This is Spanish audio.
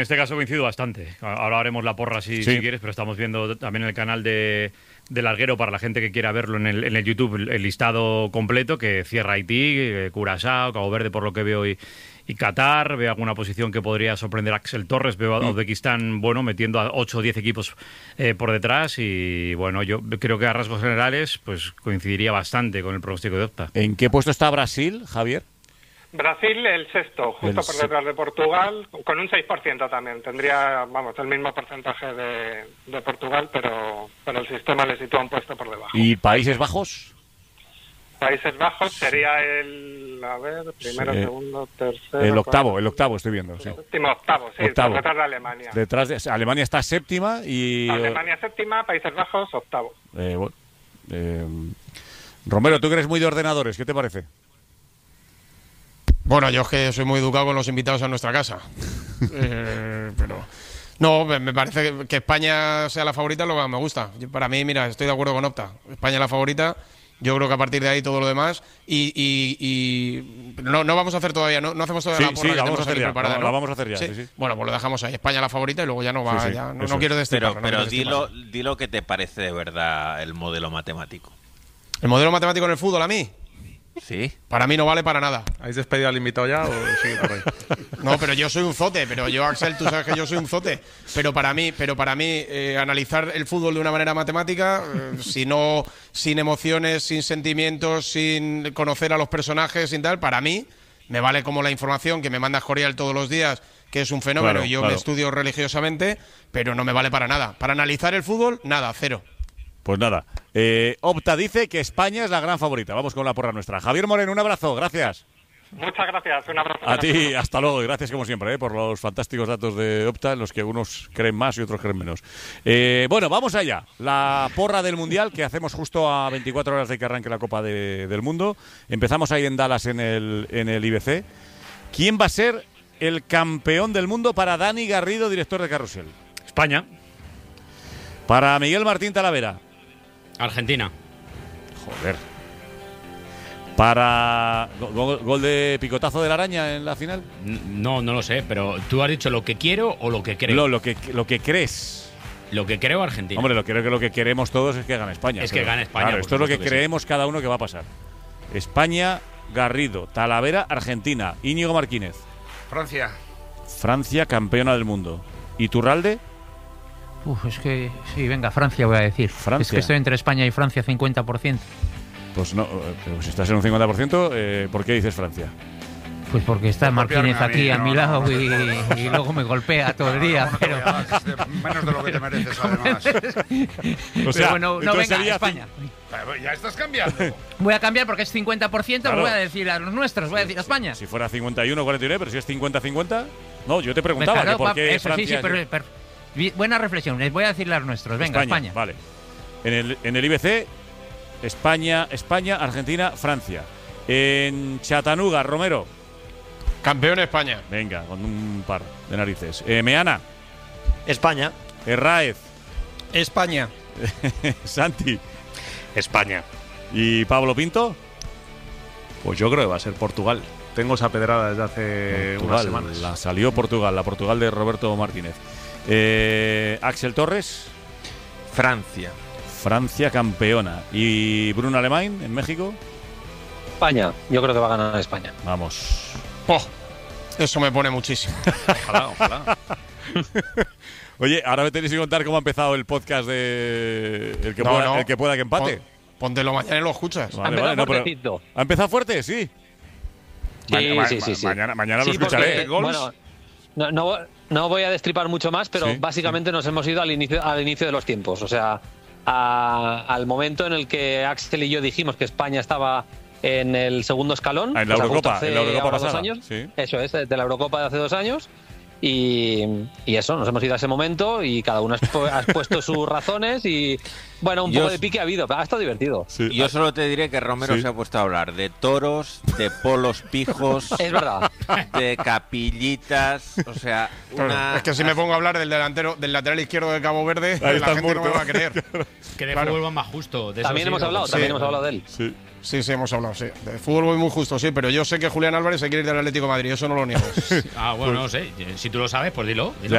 este caso coincido bastante. Ahora haremos la porra si quieres, pero estamos viendo también en el canal del Larguero, para la gente que quiera verlo en el YouTube, el listado completo, que cierra Haití, Curazao, Cabo Verde, por lo que veo, y Qatar. Veo alguna posición que podría sorprender a Axel Torres. Veo a Uzbekistán, metiendo a 8 o 10 equipos por detrás. Y bueno, yo creo que a rasgos generales pues coincidiría bastante con el pronóstico de Opta. ¿En qué puesto está Brasil, Javier? Brasil, el sexto, justo por detrás de Portugal, con un 6% también. Tendría, el mismo porcentaje de Portugal, pero el sistema le sitúa un puesto por debajo. ¿Y Países Bajos? Países Bajos sería primero, segundo, tercero... El octavo estoy viendo. Sí. Último, octavo, detrás de Alemania. Alemania está séptima y... Alemania séptima, Países Bajos octavo. Romero, tú que eres muy de ordenadores, ¿qué te parece? Bueno, yo es que soy muy educado con los invitados a nuestra casa. Pero no, me parece que España sea la favorita, lo que me gusta. Para mí, mira, estoy de acuerdo con Opta. España es la favorita. Yo creo que a partir de ahí todo lo demás. No vamos a hacer todavía, no hacemos todavía la porra que tenemos aquí preparada, ¿no? La vamos a hacer ya. Sí. Bueno, pues lo dejamos ahí. España la favorita y luego ya no va. Ya, no quiero destripar. Pero dilo que te parece de verdad el modelo matemático. ¿El modelo matemático en el fútbol a mí? Sí. Para mí no vale para nada. ¿Habéis despedido al invitado ya o sigue por ahí? No, pero yo soy un zote. Pero yo, Axel, tú sabes que yo soy un zote. Pero para mí, analizar el fútbol de una manera matemática, sin emociones, sin sentimientos, sin conocer a los personajes, sin tal, para mí me vale como la información que me manda Jorial todos los días, que es un fenómeno, y yo me estudio religiosamente, pero no me vale para nada. Para analizar el fútbol, nada, cero. Pues nada, Opta dice que España es la gran favorita. Vamos con la porra nuestra. Javier Moreno, un abrazo, gracias. Muchas gracias, un abrazo. A ti, hasta luego, y gracias como siempre por los fantásticos datos de Opta, en los que unos creen más y otros creen menos. Bueno, vamos allá. La porra del Mundial, que hacemos justo a 24 horas de que arranque la Copa del Mundo. Empezamos ahí en Dallas, en el IBC. ¿Quién va a ser el campeón del mundo para Dani Garrido, director de Carrusel? España. Para Miguel Martín Talavera. Argentina. Joder. ¿Para gol de picotazo de la araña en la final? No lo sé, pero ¿tú has dicho lo que quiero o lo que creo? Lo que crees. Lo que creo, Argentina. Hombre, lo que queremos todos es que gane España. Que gane España. Claro, esto es lo que creemos cada uno que va a pasar. España, Garrido, Talavera, Argentina. Íñigo Martínez. Francia, campeona del mundo. ¿Iturralde? Es que sí, venga, Francia voy a decir. Francia. Es que estoy entre España y Francia 50%. Pues no, pero si estás en un 50%, ¿por qué dices Francia? Pues porque está Martínez aquí a mi lado y luego me golpea todo el día. Pero menos de lo que te mereces, además. O sea, bueno, no venga, España. Ya estás cambiando. Voy a cambiar porque es 50%, claro. Voy a decir a los nuestros, voy a decir a España. Si fuera 51-49, pero si es 50-50... No, yo te preguntaba que por qué eso, Francia... Sí, pero buena reflexión, les voy a decir los nuestros. Venga, España. Vale. En el IBC, España, Argentina, Francia. En Chattanooga, Romero. Campeón España. Venga, con un par de narices. Meana. España. Herráez. España. Santi. España. ¿Y Pablo Pinto? Pues yo creo que va a ser Portugal. Tengo esa pedrada desde hace unas semanas. La salió Portugal, la Portugal de Roberto Martínez. Axel Torres. Francia campeona. ¿Y Bruno Alemán en México? España. Yo creo que va a ganar España. Vamos. Eso me pone muchísimo. Ojalá. Oye, ahora me tenéis que contar cómo ha empezado el podcast de el que pueda que empate. Póntelo mañana y lo escuchas. Vale, ¿ha empezado fuerte? Sí. Sí. Mañana lo escucharé. Bueno, no voy a destripar mucho más, pero básicamente nos hemos ido al inicio de los tiempos. O sea, al momento en el que Axel y yo dijimos que España estaba en el segundo escalón. En la Eurocopa pasada. 2 años. Sí. Eso es, de la Eurocopa de hace 2 años. Y eso, nos hemos ido a ese momento y cada uno ha expuesto sus razones y, bueno, un poco de pique ha habido, pero ha estado divertido. Sí. Yo solo te diré que Romero se ha puesto a hablar de toros, de polos pijos, es verdad, de capillitas, o sea... Es que si me pongo a hablar del lateral izquierdo de Cabo Verde, la gente no me va a creer. Que de fútbol va más justo. De también hemos hablado de él. Sí, hemos hablado, sí. De fútbol voy muy justo, sí, pero yo sé que Julián Álvarez se quiere ir del Atlético de Madrid, eso no lo niego. Bueno, no sé. Si tú lo sabes, pues dilo.